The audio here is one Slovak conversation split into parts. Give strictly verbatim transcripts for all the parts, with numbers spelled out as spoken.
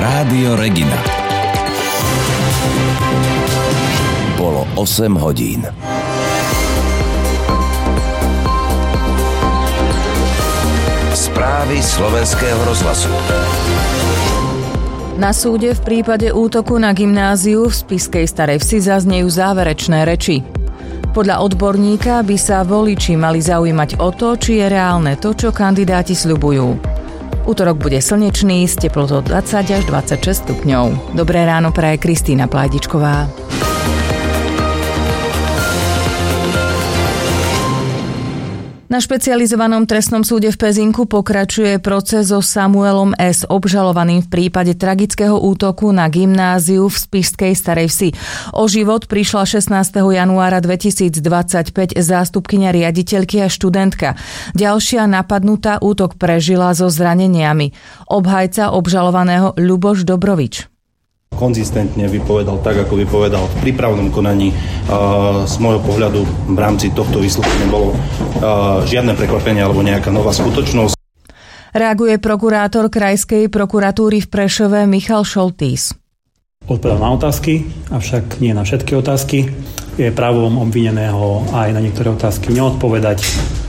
Rádio Regina. Bolo osem hodín. Správy slovenského rozhlasu. Na súde v prípade útoku na gymnáziu v Spišskej Starej Vsi zaznejú záverečné reči. Podľa odborníka by sa voliči mali zaujímať o to, či je reálne to, čo kandidáti sľubujú. Utorok bude slnečný s teplotou dvadsať až dvadsaťšesť stupňov. Dobré ráno praje Kristýna Plajdičková. Na špecializovanom trestnom súde v Pezinku pokračuje proces so Samuelom S., obžalovaným v prípade tragického útoku na gymnáziu v Spišskej Starej Vsi. O život prišla šestnásteho januára dvetisícdvadsaťpäť zástupkyňa riaditeľky a študentka. Ďalšia napadnutá útok prežila so zraneniami. Obhajca obžalovaného Ľuboš Dobrovič konzistentne vypovedal tak, ako vypovedal v prípravnom konaní. Z môjho pohľadu v rámci tohto vyslúchania nebolo žiadne prekvapenie alebo nejaká nová skutočnosť. Reaguje prokurátor Krajskej prokuratúry v Prešove Michal Šoltís. Odpovedal na otázky, avšak nie na všetky otázky. Je právom obvineného aj na niektoré otázky neodpovedať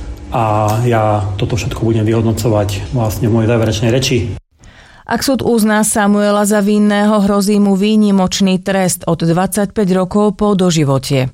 a ja toto všetko budem vyhodnocovať vlastne v mojej záverečnej reči. Ak súd uzná Samuela za vinného, hrozí mu výnimočný trest od dvadsaťpäť rokov po doživotie.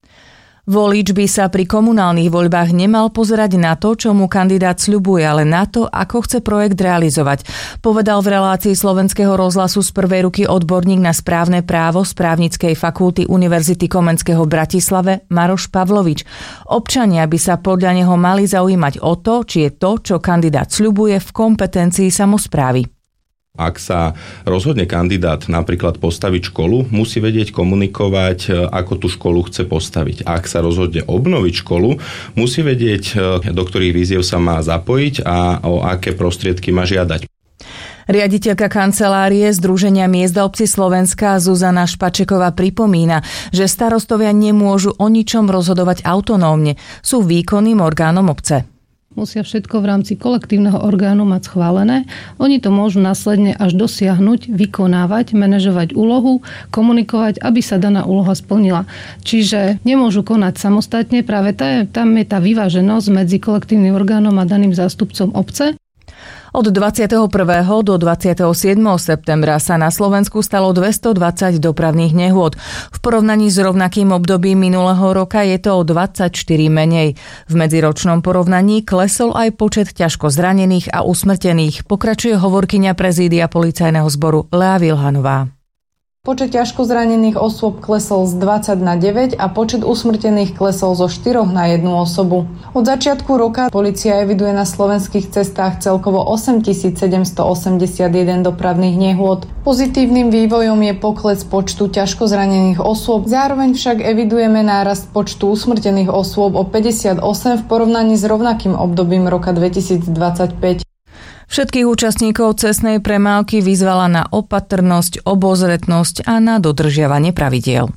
Volič by sa pri komunálnych voľbách nemal pozerať na to, čo mu kandidát sľubuje, ale na to, ako chce projekt realizovať, povedal v relácii Slovenského rozhlasu z prvej ruky odborník na správne právo z Právnickej fakulty Univerzity Komenského v Bratislave Maroš Pavlovič. Občania by sa podľa neho mali zaujímať o to, či je to, čo kandidát sľubuje, v kompetencii samosprávy. Ak sa rozhodne kandidát napríklad postaviť školu, musí vedieť komunikovať, ako tú školu chce postaviť. Ak sa rozhodne obnoviť školu, musí vedieť, do ktorých výziev sa má zapojiť a o aké prostriedky má žiadať. Riaditeľka kancelárie Združenia miest a obcí Slovenska Zuzana Špačeková pripomína, že starostovia nemôžu o ničom rozhodovať autonómne. Sú výkonným orgánom obce. Musia všetko v rámci kolektívneho orgánu mať schválené. Oni to môžu následne až dosiahnuť, vykonávať, manažovať úlohu, komunikovať, aby sa daná úloha splnila. Čiže nemôžu konať samostatne, práve tá, tam je tá vyváženosť medzi kolektívnym orgánom a daným zástupcom obce. Od dvadsiateho prvého do dvadsiateho siedmeho septembra sa na Slovensku stalo dvestodvadsať dopravných nehôd. V porovnaní s rovnakým obdobím minulého roka je to o dvadsaťštyri menej. V medziročnom porovnaní klesol aj počet ťažko zranených a usmrtených, pokračuje hovorkyňa prezídia policajného zboru Lea Vilhanová. Počet ťažko zranených osôb klesol z dvadsať na deväť a počet usmrtených klesol zo štyroch na jednu osobu. Od začiatku roka polícia eviduje na slovenských cestách celkovo osemtisícsedemstoosemdesiatjeden dopravných nehôd. Pozitívnym vývojom je pokles počtu ťažko zranených osôb, zároveň však evidujeme nárast počtu usmrtených osôb o päťdesiatosem v porovnaní s rovnakým obdobím roka dvetisícdvadsaťpäť. Všetkých účastníkov cestnej premávky vyzvala na opatrnosť, obozretnosť a na dodržiavanie pravidiel.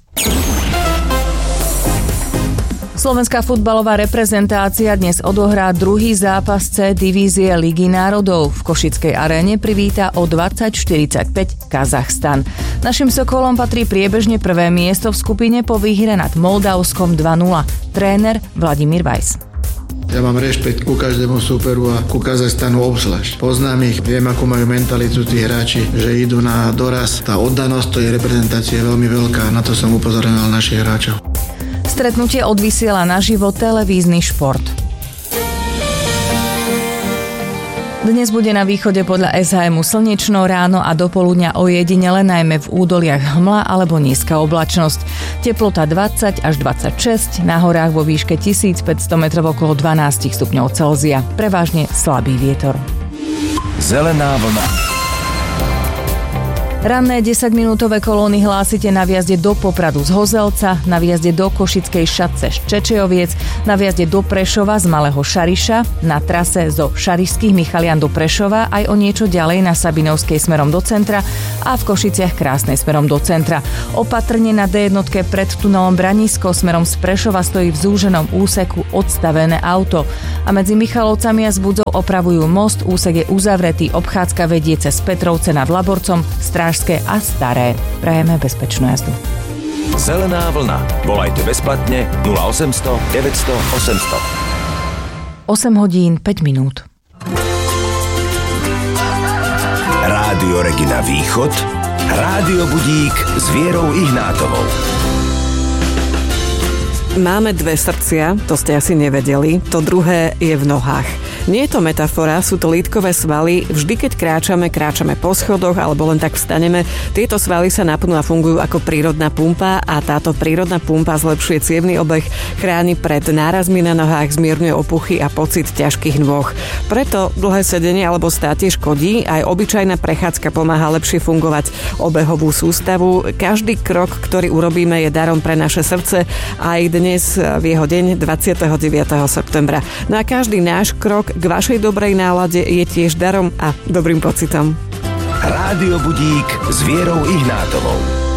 Slovenská futbalová reprezentácia dnes odohrá druhý zápas C divízie Ligy národov. V Košickej aréne privíta o dvadsať štyridsaťpäť Kazachstan. Našim Sokolom patrí priebežne prvé miesto v skupine po výhre nad Moldavskom dva nula. Tréner Vladimír Vajs. Ja mám rešpekt ku každému súperu a ku Kazachstanu obzvlášť. Poznám ich, viem, akú majú mentalitu tí hráči, že idú na doraz. Tá oddanosť tej reprezentácie je veľmi veľká, na to som upozorňoval našich hráčov. Stretnutie odvysiela naživo televízny Šport. Dnes bude na východe podľa es há emu slnečno, ráno a dopoludňa ojedinele najmä v údoliach hmla alebo nízka oblačnosť. Teplota dvadsať až dvadsaťšesť, na horách vo výške tisícpäťsto metrov okolo dvanásť stupňov Celzia. Prevažne slabý vietor. Zelená vlna. Ranné desaťminútové kolóny hlásite na vjazde do Popradu z Hozelca, na vjazde do Košickej Šatce z Čečejoviec, na vjazde do Prešova z Malého Šariša, na trase zo Šarišských Michalian do Prešova, aj o niečo ďalej na Sabinovskej smerom do centra a v Košiciach Krásnej smerom do centra. Opatrne na dé jedna pred tunelom Branisko smerom z Prešova stojí v zúženom úseku odstavené auto. A medzi Michalovcami a Zbudzou opravujú most, úsek je uzavretý, obchádzka vedie cez Petrovce nad Laborcom, Strážske a Staré. Prajeme bezpečnú jazdu. Zelená vlna. Volajte bezplatne nula osemsto deväťsto osemsto. osem hodín päť minút. Rádio Regina Východ. Rádio Budík s Vierou Ihnátovou. Máme dve srdcia, to ste asi nevedeli, to druhé je v nohách. Nie je to metafora, sú to lítkové svaly. Vždy, keď kráčame, kráčame po schodoch alebo len tak vstaneme, tieto svaly sa napnú a fungujú ako prírodná pumpa a táto prírodná pumpa zlepšuje cievny obeh, chráni pred nárazmi na nohách, zmierňuje opuchy a pocit ťažkých nôh. Preto dlhé sedenie alebo státie škodí, aj obyčajná prechádzka pomáha lepšie fungovať obehovú sústavu. Každý krok, ktorý urobíme, je darom pre naše srdce aj dnes v jeho deň dvadsiateho deviateho septembra. No a každý náš krok k vašej dobrej nálade je tiež darom a dobrým pocitom. Rádio Budík s Vierou Ihnátovou.